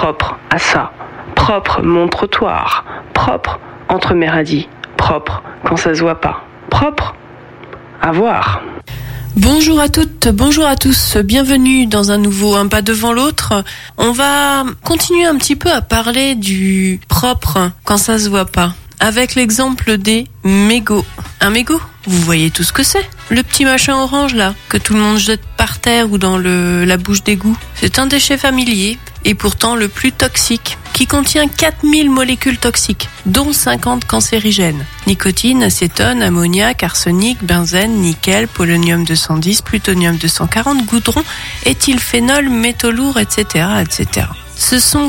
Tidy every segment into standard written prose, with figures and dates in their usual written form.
propre à ça, propre mon trottoir, propre entre mes radis, propre quand ça se voit pas, propre à voir. Bonjour à toutes, bonjour à tous, bienvenue dans un nouveau Un pas devant l'autre. On va continuer un petit peu à parler du propre quand ça se voit pas, avec l'exemple des mégots. Un mégot, vous voyez tout ce que c'est. Le petit machin orange là, que tout le monde jette par terre ou dans la bouche d'égout. C'est un déchet familier et pourtant le plus toxique, qui contient 4000 molécules toxiques, dont 50 cancérigènes. Nicotine, acétone, ammoniac, arsenic, benzène, nickel, polonium 210, plutonium 240, goudron, éthylphénol, métaux lourds, etc., etc. Ce sont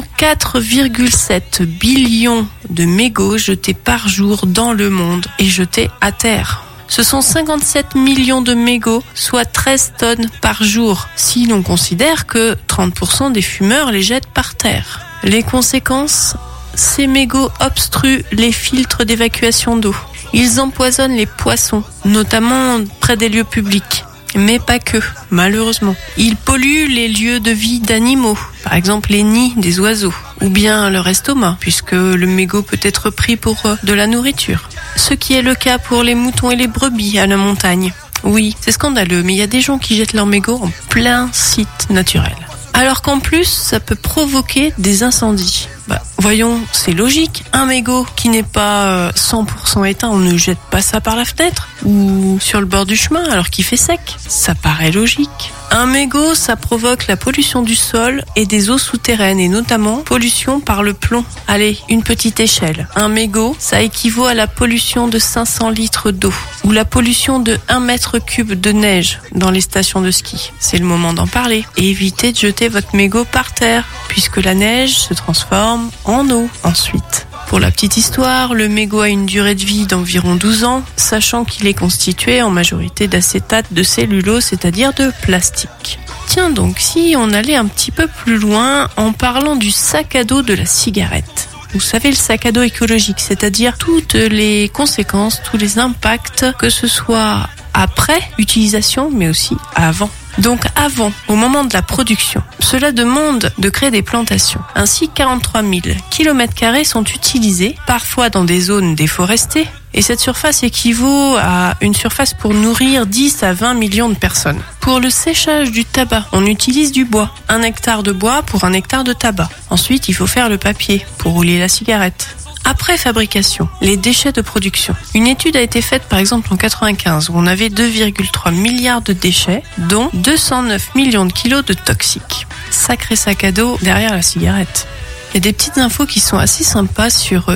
4,7 billions de mégots jetés par jour dans le monde et jetés à terre. Ce sont 57 millions de mégots, soit 13 tonnes par jour, si l'on considère que 30% des fumeurs les jettent par terre. Les conséquences, ces mégots obstruent les filtres d'évacuation d'eau. Ils empoisonnent les poissons, notamment près des lieux publics. Mais pas que, malheureusement. Ils polluent les lieux de vie d'animaux, par exemple les nids des oiseaux, ou bien leur estomac, puisque le mégot peut être pris pour de la nourriture. Ce qui est le cas pour les moutons et les brebis à la montagne. Oui, c'est scandaleux, mais il y a des gens qui jettent leurs mégots en plein site naturel. Alors qu'en plus, ça peut provoquer des incendies. Voyons, c'est logique. Un mégot qui n'est pas 100% éteint, on ne jette pas ça par la fenêtre ou sur le bord du chemin alors qu'il fait sec. Ça paraît logique. Un mégot, ça provoque la pollution du sol et des eaux souterraines et notamment pollution par le plomb. Allez, une petite échelle. Un mégot, ça équivaut à la pollution de 500 litres d'eau ou la pollution de 1 mètre cube de neige dans les stations de ski. C'est le moment d'en parler. Et évitez de jeter votre mégot par terre puisque la neige se transforme en eau ensuite. Pour la petite histoire, le mégot a une durée de vie d'environ 12 ans, sachant qu'il est constitué en majorité d'acétate de cellulose, c'est-à-dire de plastique. Tiens donc, si on allait un petit peu plus loin en parlant du sac à dos de la cigarette. Vous savez, le sac à dos écologique, c'est-à-dire toutes les conséquences, tous les impacts, que ce soit après utilisation, mais aussi avant. Donc avant, au moment de la production, cela demande de créer des plantations. Ainsi, 43 000 km² sont utilisés, parfois dans des zones déforestées, et cette surface équivaut à une surface pour nourrir 10 à 20 millions de personnes. Pour le séchage du tabac, on utilise du bois. 1 hectare de bois pour 1 hectare de tabac. Ensuite, il faut faire le papier pour rouler la cigarette. Après fabrication, les déchets de production. Une étude a été faite par exemple en 95 où on avait 2,3 milliards de déchets, dont 209 millions de kilos de toxiques. Sacré sac à dos derrière la cigarette. Il y a des petites infos qui sont assez sympas sur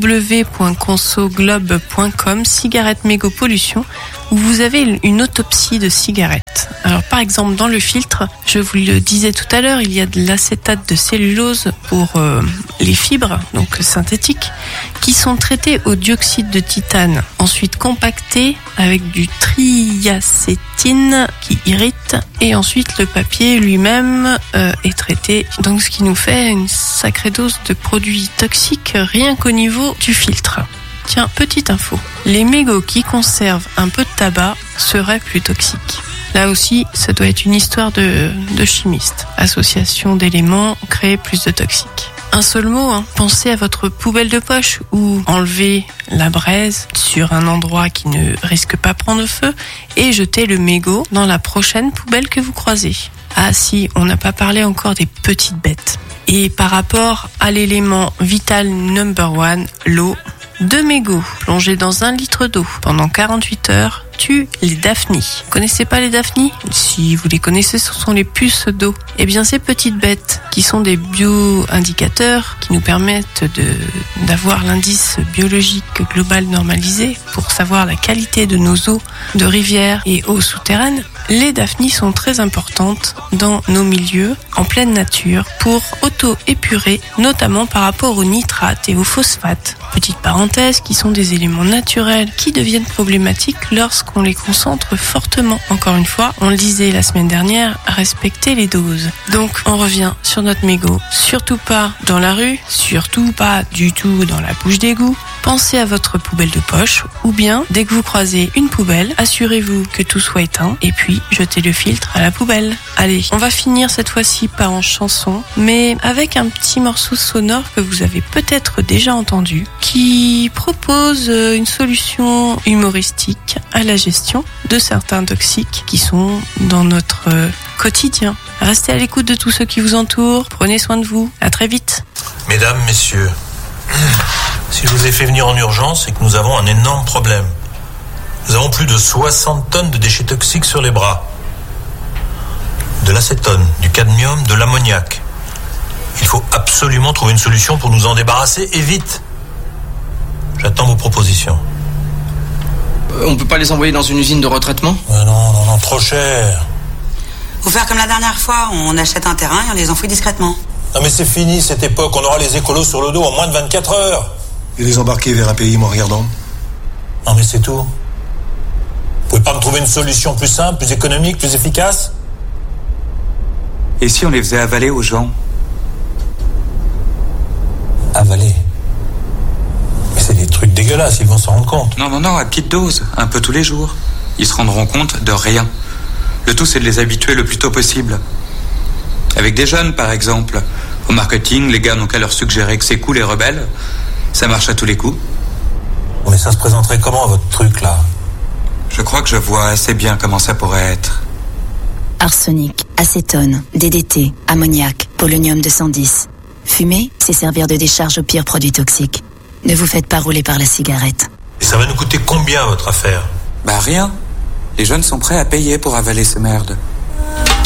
www.consoglobe.com, cigarette mégot pollution, où vous avez une autopsie de cigarettes. Alors par exemple dans le filtre, je vous le disais tout à l'heure, il y a de l'acétate de cellulose pour les fibres, donc synthétiques, qui sont traitées au dioxyde de titane, ensuite compactées avec du triacétine qui irrite, et ensuite le papier lui-même est traité, donc ce qui nous fait une sacrée dose de produits toxiques rien qu'au niveau du filtre. Tiens, petite info, les mégots qui conservent un peu de tabac seraient plus toxiques. Là aussi, ça doit être une histoire de chimiste. Association d'éléments crée plus de toxiques. Un seul mot, pensez à votre poubelle de poche ou enlevez la braise sur un endroit qui ne risque pas prendre feu et jetez le mégot dans la prochaine poubelle que vous croisez. Ah si, on n'a pas parlé encore des petites bêtes. Et par rapport à l'élément vital number 1, l'eau, 2 mégots plongés dans 1 litre d'eau pendant 48 heures tuent les daphnies. Vous connaissez pas les daphnies ? Si vous les connaissez, ce sont les puces d'eau. Eh bien, ces petites bêtes qui sont des bio-indicateurs qui nous permettent d'avoir l'indice biologique global normalisé pour savoir la qualité de nos eaux de rivières et eaux souterraines, les daphnies sont très importantes dans nos milieux, en pleine nature, pour auto-épurer, notamment par rapport aux nitrates et aux phosphates. Petite parenthèse, qui sont des éléments naturels qui deviennent problématiques lorsqu'on les concentre fortement. Encore une fois, on le disait la semaine dernière, respecter les doses. Donc, on revient sur notre mégot. Surtout pas dans la rue, surtout pas du tout dans la bouche d'égout. pensez à votre poubelle de poche ou bien, dès que vous croisez une poubelle, assurez-vous que tout soit éteint et puis jetez le filtre à la poubelle. Allez, on va finir cette fois-ci pas en chanson, mais avec un petit morceau sonore que vous avez peut-être déjà entendu, qui propose une solution humoristique à la gestion de certains toxiques qui sont dans notre quotidien. Restez à l'écoute de tous ceux qui vous entourent, prenez soin de vous, à très vite. Mesdames, messieurs, si je vous ai fait venir en urgence, c'est que nous avons un énorme problème. Nous avons plus de 60 tonnes de déchets toxiques sur les bras. De l'acétone, du cadmium, de l'ammoniac. Il faut absolument trouver une solution pour nous en débarrasser et vite. J'attends vos propositions. On peut pas les envoyer dans une usine de retraitement ? Non, trop cher. Faut faire comme la dernière fois, on achète un terrain et on les enfouit discrètement. Non mais c'est fini cette époque, on aura les écolos sur le dos en moins de 24 heures. Et les embarquer vers un pays moins regardant. Non mais c'est tout. Vous pouvez pas me trouver une solution plus simple, plus économique, plus efficace ? Et si on les faisait avaler aux gens ? Avaler ? Mais c'est des trucs dégueulasses, ils vont s'en rendre compte. Non, à petite dose, un peu tous les jours. Ils se rendront compte de rien. Le tout, c'est de les habituer le plus tôt possible. Avec des jeunes, par exemple. Au marketing, les gars n'ont qu'à leur suggérer que c'est cool et rebelle. Ça marche à tous les coups. Mais ça se présenterait comment, votre truc, là ? Je crois que je vois assez bien comment ça pourrait être. Arsenic, acétone, DDT, ammoniac, polonium 210. Fumer, c'est servir de décharge aux pires produits toxiques. Ne vous faites pas rouler par la cigarette. Et ça va nous coûter combien, votre affaire ? Rien. Les jeunes sont prêts à payer pour avaler ces merdes.